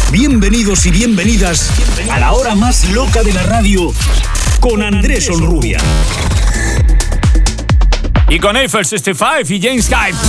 Bienvenidos y bienvenidas a la hora más loca de la radio con Andrés Onrubia. Y con Eiffel 65 y James Hype.